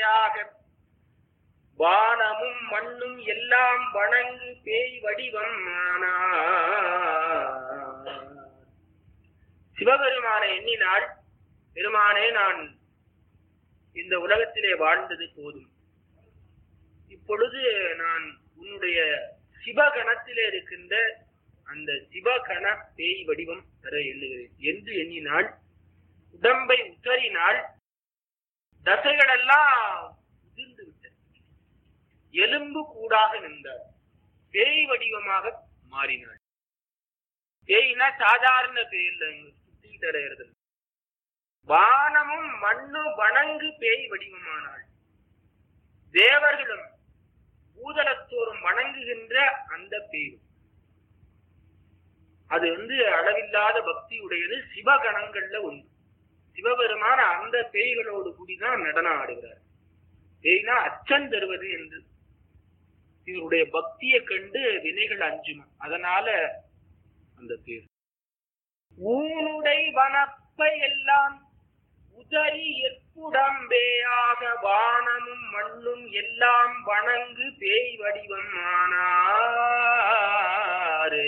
பேயாக வானமும் மண்ணும் எல்லாம் வணங்கு பேய் வடிவம் சிவபெருமானை எண்ணினால், பெருமானே நான் இந்த உலகத்திலே வாழ்ந்தது போதும், இப்பொழுது நான் உன்னுடைய சிவகணத்திலே இருக்கின்ற அந்த சிவகண பேய் வடிவம் தர எண்ணுகிறேன் என்று எண்ணினால், உடம்பை உத்தறினால் தசைகளெல்லாம் உதிர்ந்து விட்டது, எலும்பு கூடாக நின்றார், பேய் வடிவமாக மாறினாள். பேய்னா சாதாரண பேய் சுத்திட்டு வானமும் மண்ணு வணங்கு பேய் வடிவமானாள். தேவர்களும் பூதலத்தோறும் வணங்குகின்ற அந்த பேய், அது அளவில்லாத பக்தி உடையது, சிவகணங்கள்ல ஒன்று. சிவபெருமான அந்த பேய்களோடு கூடிதான் நடனம் ஆடுகிறார். பேய்னா அச்சம் தருவது என்று. இவருடைய பக்தியை கண்டு வினைகள் அஞ்சுமா, அதனால அந்த பேர். ஊனுடை வனப்பை எல்லாம் உதறி எப்புடம்பேயாக வானமும் மண்ணும் எல்லாம் வணங்கு பேய் வடிவம் ஆனாரே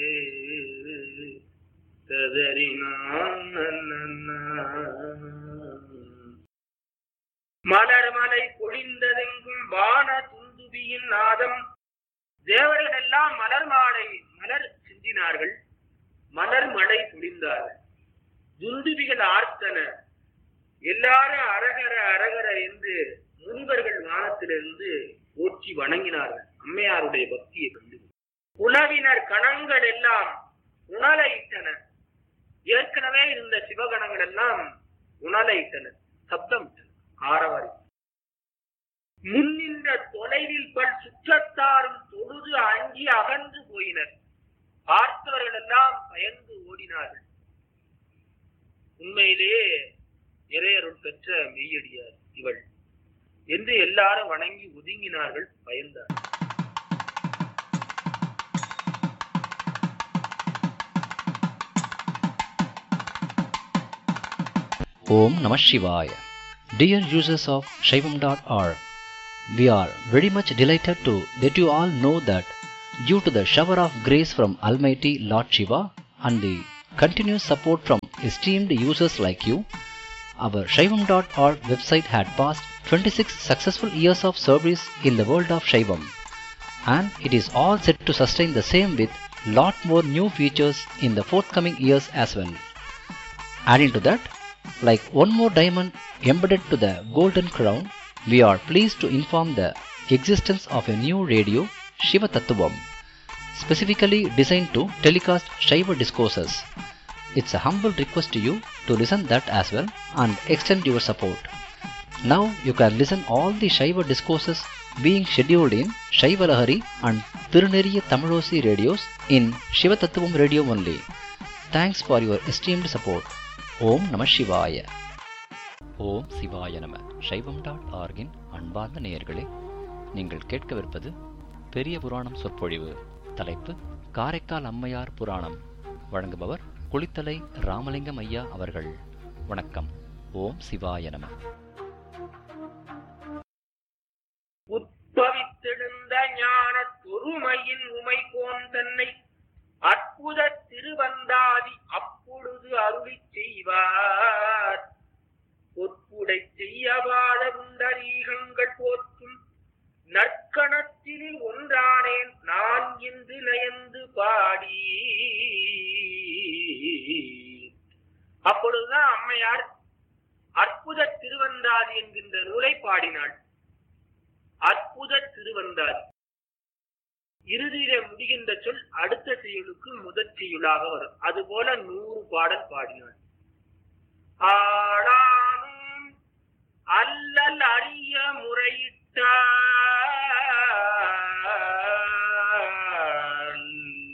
மலர்மலை பொழிந்ததெங்கும் வான துந்துபியின் நாதம். தேவர்கள் எல்லாம் மலர் சிந்தினார்கள், மலர் மழை பொழிந்தார்கள், துந்துபிகள் ஆர்த்தன. எல்லாரும் அரகர அரகர என்று முனிவர்கள் வானத்திலிருந்து போற்றி வணங்கினார்கள் அம்மையாருடைய பக்தியை கண்டு. உணவினர் கணங்கள் எல்லாம் உணலையிட்டன. ஏற்கனவே இருந்த சிவகணங்கள் எல்லாம் உணலையிட்டன, சப்தம் ஆரவாரி. முன்னின்ற தொலைவில் பல் சுற்றத்தாரும் தொழுது அஞ்சி அகன்று போயினர். பார்த்தவர்கள் எல்லாம் பயந்து ஓடினார்கள். உண்மையிலேயே இறையருள் பெற்ற மெய்யடியார் இவள் என்று எல்லாரும் வணங்கி ஒதுங்கினார்கள், பயந்தார். Om Namah Shivaya. Dear users of Shaivam.org, we are very much delighted to let you all know that due to the shower of grace from Almighty Lord Shiva and the continuous support from esteemed users like you, our Shaivam.org website had passed 26 successful years of service in the world of Shaivam, and it is all set to sustain the same with lot more new features in the forthcoming years as well. Adding to that, like one more diamond embedded to the golden crown, we are pleased to inform the existence of a new radio, Shiva Tattvam, specifically designed to telecast Shiva discourses. It's a humble request to you to listen that as well and extend your support. Now you can listen all the Shiva discourses being scheduled in Shiva Lahari and Tiruneriya Tamilosi radios in Shiva Tattvam radio only. Thanks for your esteemed support. ஓம் நம சிவாய. ஓம் சிவாய நம. Shaivam.org-இன் அன்பார்ந்த நேயர்களே, நீங்கள் கேட்கவிருப்பது பெரிய புராணம் சொற்பொழிவு. தலைப்பு காரைக்கால் அம்மையார் புராணம். வழங்குபவர் குளித்தலை ராமலிங்கம் ஐயா அவர்கள். வணக்கம். ஓம் சிவாய நம. உத்பவித்தெழுந்த ஞான தொருமையின் உமை போன் தன்னை அற்புத திருவந்தாதி அப்பொழுது அருளி செய்வார். பொற்புடை செய்யவாத உண்டரீகங்கள் போற்றும் நற்கணத்தில் ஒன்றானேன் நான் என்று நயந்து பாடி. அப்பொழுதுதான் அம்மையார் அற்புத திருவந்தாதி என்கின்ற நூலை பாடினாள். அற்புத திருவந்தாதி இறுதியிலே முடிகின்ற சொல் அடுத்த செய்யுளுக்கு முதற் செய்யுளாக வரும். அதுபோல 100 பாடல் பாடினாள். ஆடானும் அல்லல் அறிய முறையிட்டாள்,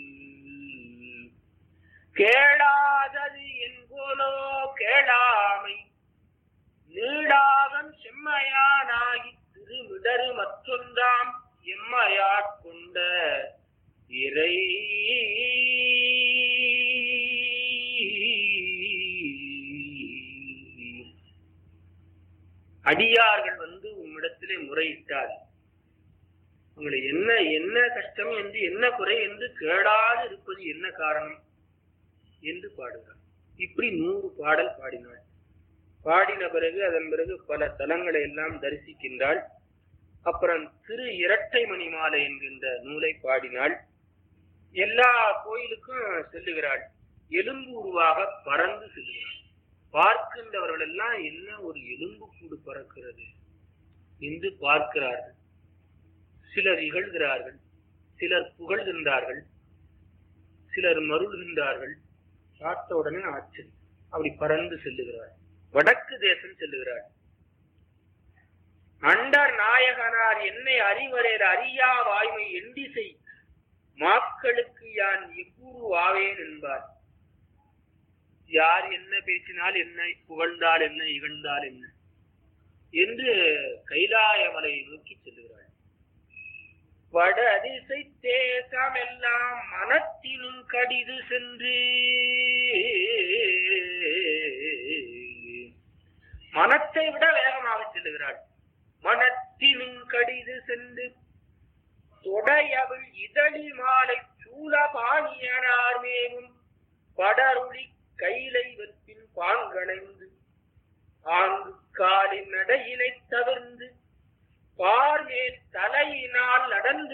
கேளாதது என்போலோ கேளாமை நீடாகம் செம்மையானாகி திருமிடரு மற்றொன்றாம் எம்மையாட்கொண்ட இறை. அடியார்கள் உம்மிடம் அவரிடத்திலே முறையிட்டால் உங்களை என்ன என்ன கஷ்டம் என்று என்ன குறை என்று கேளாது இருப்பது என்ன காரணம் என்று பாடுகிறார். இப்படி 100 பாடல் பாடினாள். பாடின பிறகு அதன் பிறகு பல தலங்களை எல்லாம் தரிசிக்கின்றாள். அப்புறம் திரு இரட்டை மணி மாலை என்கின்ற நூலை பாடினாள். எல்லா கோயிலுக்கும் செல்லுகிறாள். எலும்பு உருவாக பறந்து செல்லுகிறாள். பார்க்கின்றவர்கள் எல்லாம் என்ன ஒரு எலும்பு கூடு பறக்கிறது என்று பார்க்கிறார்கள். சிலர் இகழ்கிறார்கள், சிலர் புகழ்கின்றார்கள், சிலர் மருள்கின்றார்கள். பார்த்த உடனே ஆச்சரியம். அப்படி பறந்து செல்லுகிறாள். வடக்கு தேசம் செல்லுகிறாள். அண்டர் நாயகனார் என்னை அறிவரேர் அறியா வாய்மை எண்டிசை மாக்களுக்கு யான் எக்கூறு ஆவேன் என்பார். யார் என்ன பேசினால் என்ன, புகழ்ந்தால் என்ன, இகழ்ந்தால் என்ன என்று கைலாயமலையை நோக்கி செல்லுகிறாள். வட அதிசை தேசம் எல்லாம் மனத்தினும் கடிது சென்று மனத்தை விட வேகமாக செல்லுகிறாள். மனத்தினும் கடிது சென்று தொடையவள் இதழி மாலை சூழபாணியனார் மேலும் படருளி கைலை வெற்பின் பாங்கணைந்து ஆங்கு காலின் நடையினை தவிர்ந்து பார்மேல் தலையினால் நடந்து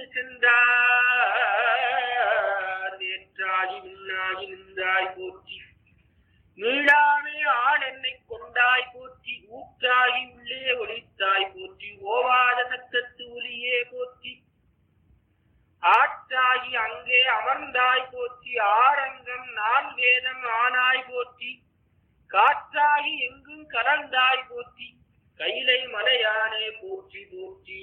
சென்றார். நேற்றாகி முன்னாகி நின்றாய் போற்றி, நீளாமே ஆள் என்னை கொண்டாய் போற்றி, ஊற்றாகி உள்ளே ஒளித்தாய் போற்றி, ஓவாத சத்தத்து ஒலியே போற்றி, ஆற்றாகி அங்கே அமர்ந்தாய் போற்றி, ஆரங்கம் 4 வேதம் ஆனாய் போற்றி, காற்றாகி எங்கும் கலந்தாய் போற்றி, கைலை மலையானே போற்றி போற்றி.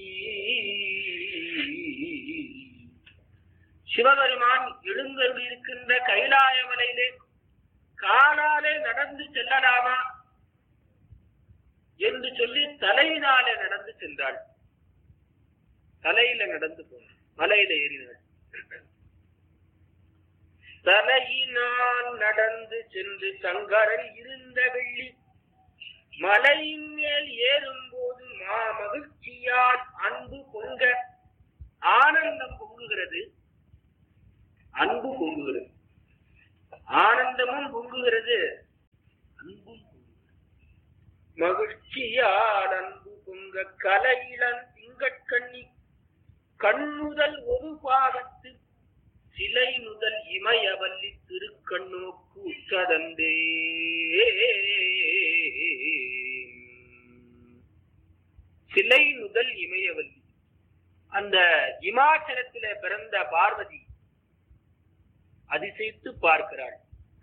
சிவபெருமான் எழுந்தருள் இருக்கின்ற கைலாய மலையிலே காலாலே நடந்து செல்லலாமா என்று சொல்லி தலையினாலே நடந்து சென்றாள். தலையில நடந்து போனாள், மலையில ஏறினாள். தலையினால் நடந்து சென்று சங்கரன் இருந்த வெள்ளி மலையின் மேல் ஏறும் போது மகிழ்ச்சியால் அன்பு பொங்க ஆனந்தம் பொங்குகிறது. அன்பு பொங்குகிறது, ஆனந்தமும் பொங்குகிறது, அன்பும் மகிழ்ச்சியால் அன்பு பொங்க கலையிலன் திங்கட்கண்ணி கண்முதல் ஒரு பாகத்து சிலை முதல் இமயவல்லி திருக்கண்ணோக்கு உற்றதந்தே. சிலை முதல் இமயவல்லி, அந்த இமாச்சலத்தில பிறந்த பார்வதி அதிசயித்து பார்க்கிறாள்.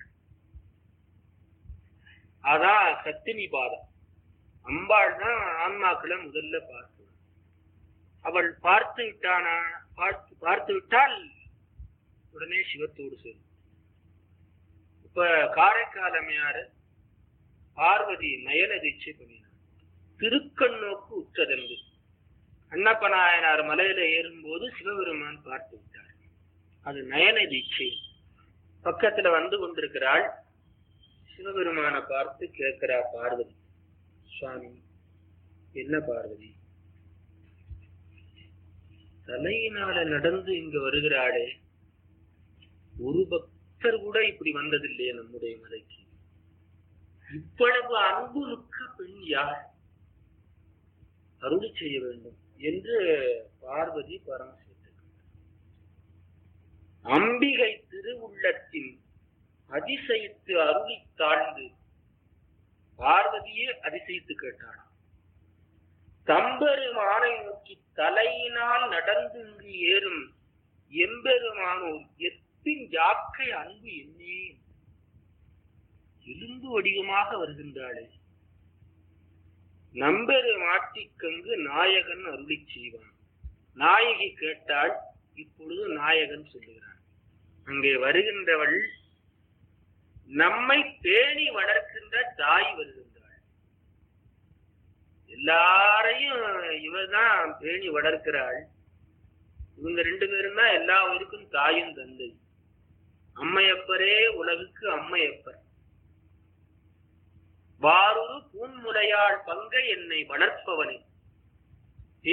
அதான் சத்தினி பாதம். அம்பாள் தான் ஆன்மாக்களை முதல்ல பார்க்கிறாள். அவள் பார்த்து விட்டானா, பார்த்து விட்டால் உடனே சிவத்தோடு சேரும். இப்ப காரைக்கால் அம்மையார் பார்வதி நயன தீட்சை பண்ணினார். திருக்கண்ணோக்கு உற்றதென்று அண்ணப்ப நாயனார் மலையில ஏறும்போது சிவபெருமான் பார்த்து விட்டார். அது நயன தீட்சை. பக்கத்துல வந்து கொண்டிருக்கிறாள். சிவபெருமான பார்த்து கேட்கிறா பார்வதி, சுவாமி என்ன பார்வதி, தலையினால நடந்து இங்க வருகிறாளே, ஒரு பக்தர் கூட இப்படி வந்ததில்லையே நம்முடைய மலைக்கு, இவ்வளவு அன்பு மிக்க பெண் யார், அருளி செய்ய வேண்டும் என்று பார்வதி பரமசிவ அம்பிகை திருவுள்ளத்தின் அதிசயித்து அருளி தாழ்ந்து பார்வதியே அதிசயித்து கேட்டாளாம். தம்பெருமானை நோக்கி தலையினால் நடந்து இங்கு ஏறும் எம்பெருமானோர் எத்தின் யாக்கை அன்பு என்னே, எலும்பு வடிவமாக வருகின்றாளே, நம்பெரு மாட்டிக்கங்கு நாயகன் அருளி செய்வான். நாயகி கேட்டாள், இப்பொழுது நாயகன் சொல்லுகிறான். அங்கே வருகின்றவள் நம்மை பேணி வளர்க்கின்ற தாய் வருகின்றாள். எல்லாரையும் இவதான் பேணி வளர்க்கிறாள். இவங்க 2 பேரும் தான் எல்லா உயிருக்கும் தாயும் தந்தை. அம்மையப்பரே உலகுக்கு அம்மையப்பர், வாரொரு பூன்முலையாள் பங்கை என்னை வளர்ப்பவனே,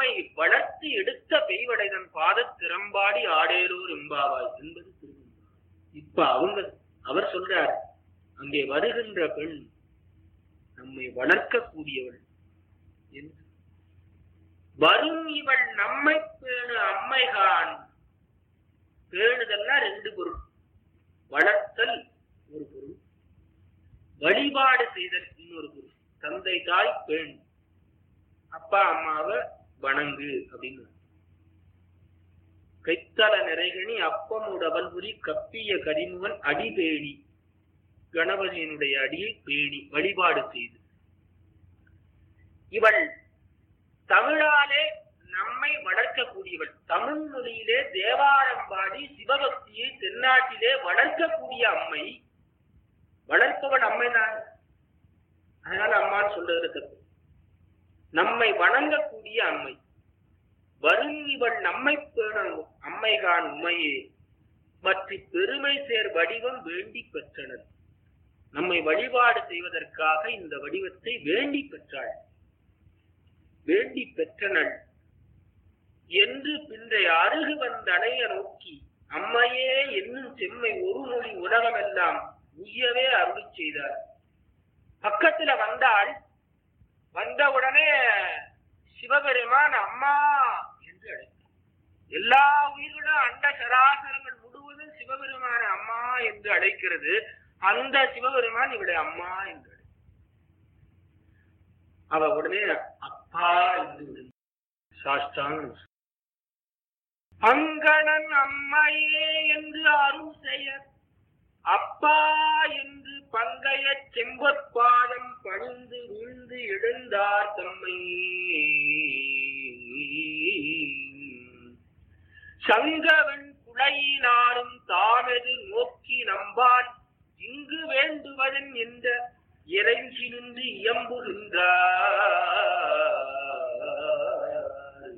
நம்மை வளர்த்து எடுத்த பெய்வடைதன் பாதத் திறம்பாடி ஆடேலோர் எம்பாவாய் என்பது திருவெம்பாவாய். இப்ப அவர் சொல்றார், அங்கே வருகின்ற பெண் நம்மை வளர்க்கக்கூடியவள் என்று. வரும் இவள் நம்மை பேணு அம்மைகான். பேணுதல்னா ரெண்டு பொருள். வளர்த்தல் ஒரு பொருள், வழிபாடு செய்தல் இன்னொரு பொருள். தந்தை தாய் பேண், அப்பா அம்மாவை வணங்கு அப்படின்னு. கைத்தல நிறைகணி அப்பமுடவல் புரி கப்பிய கரிமுகன் அடிபேணி. கணபதியினுடைய அடியை பேணி வழிபாடு செய்து. இவள் தமிழாலே நம்மை வளர்க்கக்கூடியவள். தமிழ் மொழியிலே தேவாரம் பாடி சிவபக்தியை தென்னாட்டிலே வளர்க்கக்கூடிய அம்மை. வளர்ப்பவள் அம்மைதான், அதனால அம்மான்னு சொல்றது தப்பு. நம்மை வணங்கக்கூடிய அம்மை. வரும் இவள் நம்மை பேணும் அம்மைகான் உண்மையே பற்றி பெருமை சேர் வடிவம் வேண்டி பெற்றனர். நம்மை வழிபாடு செய்வதற்காக இந்த வடிவத்தை வேண்டி பெற்றாள். வேண்டி பெற்றனள் என்று பின்றை அருகு வந்தடைய நோக்கி அம்மையே என்னும் செம்மை ஒரு மொழி உலகமெல்லாம் உய்யவே அருளி செய்தார். பக்கத்துல வந்தாள். வந்தவுடனே சிவபெருமான் அம்மா என்று அழைத்தார். எல்லா உயிர்களும் அண்ட சராசரங்கள் முழுவதும் சிவபெருமான அம்மா என்று அழைக்கிறது. அந்த சிவபெருமான் இவளை அம்மா என்று அவ உடனே அப்பா என்று சாஷ்டாங்க. அங்கணன் அம்மையே என்று அருள் செய்ய அப்பா என்று பங்கைய செம்பற்பாதம் பணிந்து வீழ்ந்து எழுந்தார் தம்மை. சங்கவன் குளையினாரும் தாமெது நோக்கி நம்பான் இங்கு வேண்டுவதன் என்ற இறைஞ்சி நின்று இயம்புகின்றார்.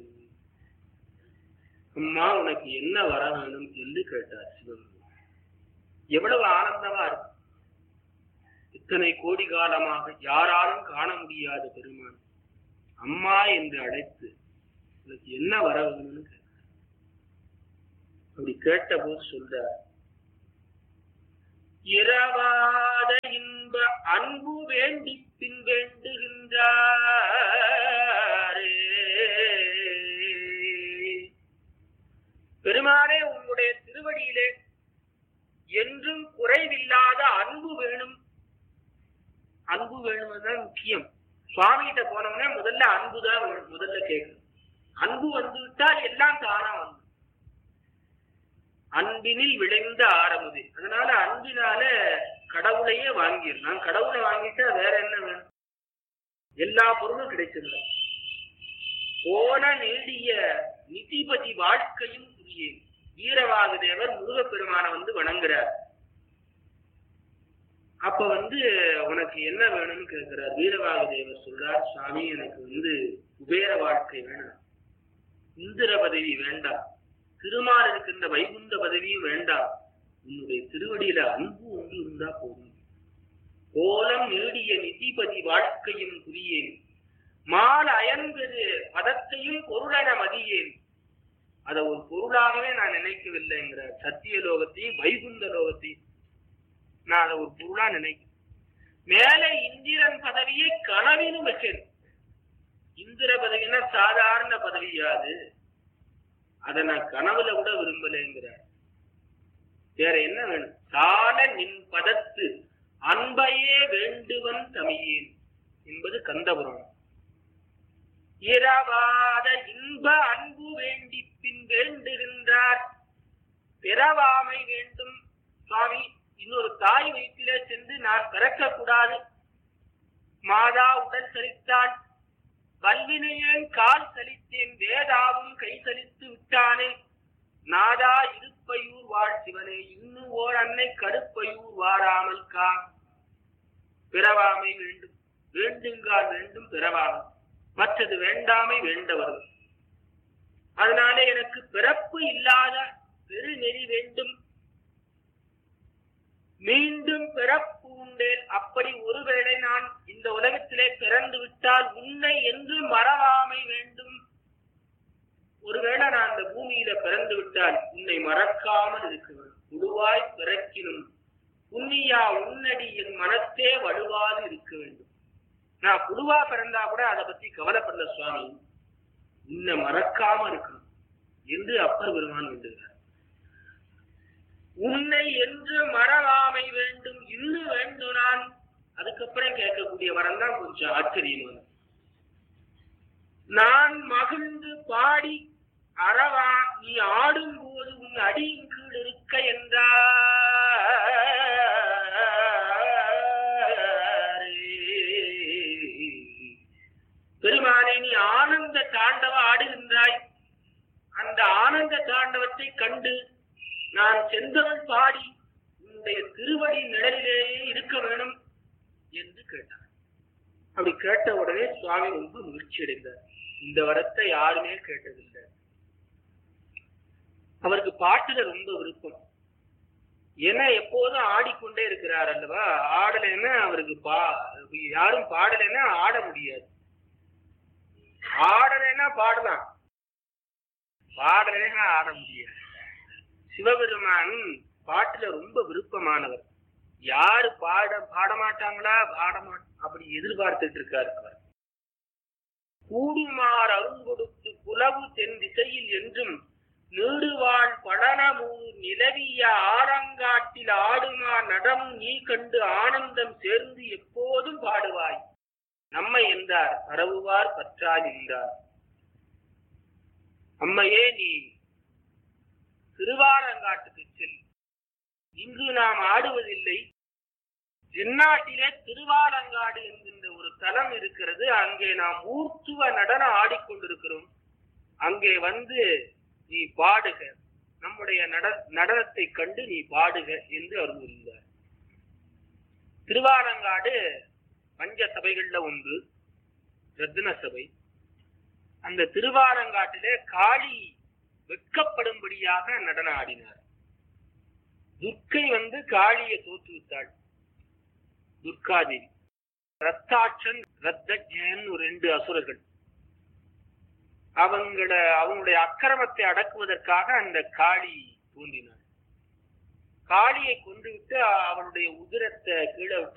அம்மா உனக்கு என்ன வர வேணும் என்று கேட்டார் சிவன். எவ்வளவு ஆனந்தமா இருக்கு! இத்தனை கோடி காலமாக யாராலும் காண முடியாத பெருமான் அம்மா என்று அழைத்து உனக்கு என்ன வர வேணும்னு கேட்டார். அப்படி கேட்ட போது சொல்றார், இரவாத இன்ப அன்பு வேண்டி பின் வேண்டுகின்றாரே. பெருமானே, உங்களுடைய திருவடியிலே என்றும் குறைவில்லாத அன்பு வேணும். அன்பு வேணும்தான் முக்கியம். சுவாமிகிட்ட போனோம்னா முதல்ல அன்புதான் முதல்ல கேட்கணும். அன்பு வந்து விட்டால் எல்லாம் தானா வந்து. அன்பினில் விளைந்த ஆரம்பது. அதனால அன்பினால கடவுளையே வாங்கிடலாம். கடவுளை வாங்கிட்டா வேற என்ன வேணும்? எல்லா பொருளும் கிடைச்சிடல. போன நீடிய நிதிபதி வாழ்க்கையும் புரியே. வீரவாக தேவர் முருகப்பெருமான வந்து வணங்குறார். அப்ப உனக்கு என்ன வேணும்னு கேட்கிறார். வீரவாக தேவர் சொல்றார், சுவாமி எனக்கு குபேர வாழ்க்கை வேண்டாம், இந்திர பதவி வேண்டாம், திருமால் இருக்கின்ற வைகுந்த பதவியும் வேண்டாம், உன்னுடைய திருவடியில அன்பு ஒன்று இருந்தா போதும். கோலம் நீடிய நிதிபதி வாழ்க்கையும் புரியேன், மால் அயன்பெரு பதத்தையும் பொருளென மதியேன். அதை ஒரு பொருளாகவே நான் நினைக்கவில்லைங்கிறார். சத்திய லோகத்தையும் வைகுந்த லோகத்தையும் நான் அதை ஒரு பொருளா நினைக்கிறேன். மேலே இந்திரன் பதவியை கனவிலும் வைக்கிறேன். இந்திர பதவினா சாதாரண பதவியாது, அதை நான் கனவுல கூட விரும்பலைங்கிறார். வேற என்ன வேணும்? சால நின் பதத்து அன்பையே வேண்டுவன் தமியேன் என்பது கந்தபுராணம். இரவாத இன்ப அன்பு வேண்டி பின் வேண்டுகின்றார். பிறவாமை வேண்டும். சுவாமி, இன்னொரு தாய் வயிற்றிலே சென்று நான் பிறக்க கூடாது. மாதா உடல் சலித்தான், வல்வினையேன் கால் சலித்தேன், வேதாவும் கை சலித்து விட்டானே. நாதா இருப்பையூர் வாழ் சிவனே, இன்னும் ஓர் அன்னை கருப்பையூர் வாராமல் கா. பிறவாமை வேண்டும். வேண்டுங்கால் வேண்டும் பிறவாமை, மற்றது வேண்டாமை வேண்டவர்கள். அதனால எனக்கு பிறப்பு இல்லாத பெருநெறி வேண்டும். மீண்டும் பிறப்பு உண்டேன். அப்படி ஒருவேளை நான் இந்த உலகத்திலே பிறந்து விட்டால் உன்னை என்று மறவாமை வேண்டும். பூமியில பிறந்து விட்டால் உன்னை மறக்காமல் இருக்க வேண்டும். உருவாய் பிறக்கினும் புண்ணியா உன்னடி என் மனத்தே வலுவாது இருக்க வேண்டும். நான் புழுவா பிறந்தா கூட அதை பத்தி கவலைப்படல சுவாமி, உன்னை மறக்காம இருக்கணும் என்று அப்பர் பெருமான் வேண்டுகிறார். உன்னை என்று மறவாமை வேண்டும் இன்னும் வேண்டும் நான். அதுக்கப்புறம் கேட்கக்கூடிய வரம் தான் கொஞ்சம் ஆச்சரியமான. நான் மகிழ்ந்து பாடி அறவா நீ ஆடும் போது உன் அடியின் கீழ் இருக்க என்றார். பெருமானே, நீ ஆனந்த தாண்டவ ஆடுகின்றாய். அந்த ஆனந்த தாண்டவத்தை கண்டு நான் செந்தமிழ் பாடி உன்னுடைய திருவடி நிழலிலேயே இருக்க வேணும் என்று கேட்டார். அப்படி கேட்ட உடனே சுவாமி ரொம்ப முயற்சி அடைந்தார். இந்த வரத்தை யாருமே கேட்டதில்லை. அவருக்கு பாட்டுல ரொம்ப விருப்பம். ஏன்னா எப்போதும் ஆடிக்கொண்டே இருக்கிறார் அல்லவா. ஆடலைன்னா அவருக்கு யாரும் பாடலைன்னா ஆட முடியாது. ஆடலைன்னா பாடலாம், பாடலைன்னா ஆட முடியாது. சிவபெருமான் பாட்டுல ரொம்ப விருப்பமானவர். யாரு பாடமாட்டாங்களா அப்படி எதிர்பார்த்துட்டு இருக்காரு. அவர் கூடுமார் அருங்கொடுத்து புலவு தென் திசையில் என்றும் நீடுவாள் படனமூர் நிலவிய ஆரங்காட்டில் ஆடுமா நடம் நீ கண்டு ஆனந்தம் சேர்ந்து எப்போதும் பாடுவாய் நம்மை என்றார். பரவுவார் பற்றால் என்றார். அம்மையே, நீ திருவாரங்காட்டுக்கு செல். இங்கு நாம் ஆடுவதில்லை. தென்னாட்டிலே திருவாலங்காடு என்கின்ற ஒரு தலம் இருக்கிறது. அங்கே நாம் ஊர்த்துவ நடனம் ஆடிக்கொண்டிருக்கிறோம். அங்கே வந்து நீ பாடுக, நம்முடைய நடனத்தை கண்டு நீ பாடுக என்று அருள்கிறார். திருவாலங்காடு பஞ்ச சபைகள்ல ஒன்று, ரத்தின சபை. அந்த திருவாலங்காட்டிலே காளி வெட்கப்படும்படியாக நடனம் ஆடினார். துர்க்கை வந்து காளியை தோற்றுவித்தாள். துர்காதேவி, ரத்தாட்சன் ரத்தஜன் ஒரு 2 அசுரர்கள். அவங்களுடைய அக்கிரமத்தை அடக்குவதற்காக அந்த காளி தோன்றினார். காளியை கொண்டு விட்டு அவனுடைய உதிரத்தை கீழே விட்டு